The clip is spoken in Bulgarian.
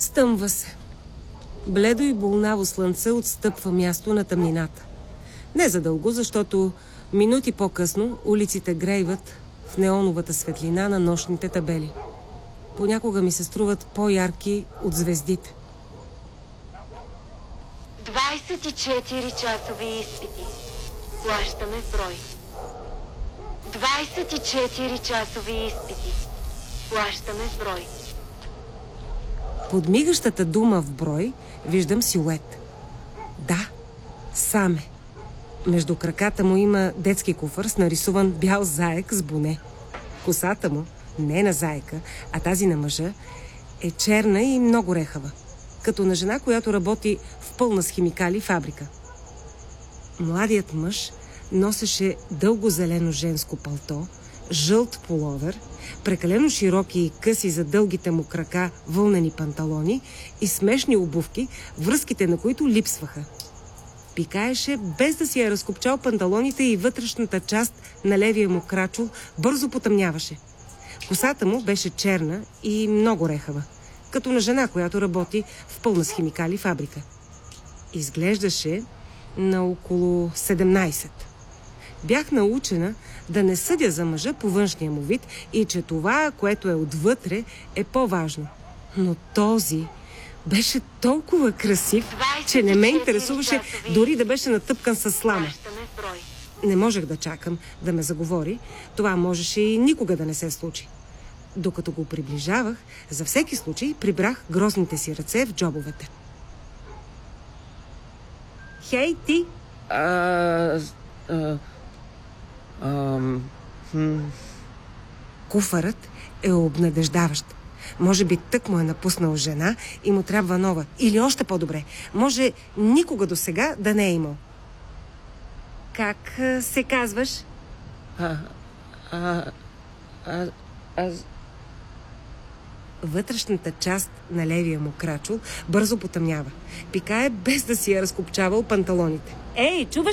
Стъмва се. Бледо и болнаво слънце отстъпва място на тъмнината. Не задълго, защото минути по-късно улиците грейват в неоновата светлина на нощните табели. Понякога ми се струват по-ярки от звездите. 24 часови изпити. Плащаме в брой. 24 часови изпити. Плащаме в брой. Под мигащата дума в брой виждам силует. Да, сам е. Между краката му има детски куфър с нарисуван бял заек с боне. Косата му, не на заека, а тази на мъжа, е черна и много рехава, като на жена, която работи в пълна с химикали фабрика. Младият мъж носеше дълго зелено женско палто, жълт пуловер, прекалено широки и къси за дългите му крака вълнени панталони и смешни обувки, връзките на които липсваха. Пикаеше, без да си е разкопчал панталоните, и вътрешната част на левия му крачул бързо потъмняваше. Косата му беше черна и много рехава, като на жена, която работи в пълна с химикали фабрика. Изглеждаше на около 17. Бях научена да не съдя за мъжа по външния му вид и че това, което е отвътре, е по-важно. Но този беше толкова красив, че не ме интересуваше дори да беше натъпкан със слама. Не можех да чакам да ме заговори. Това можеше и никога да не се случи. Докато го приближавах, за всеки случай прибрах грозните си ръце в джобовете. Хей, ти! Куфарът е обнадеждаващ. Може би тък му е напуснал жена и му трябва нова. Или още по-добре, може никога досега да не е имал. Как се казваш? Вътрешната част на левия му крачул бързо потъмнява. Пикае, без да си е разкопчавал панталоните. Ей, чуваш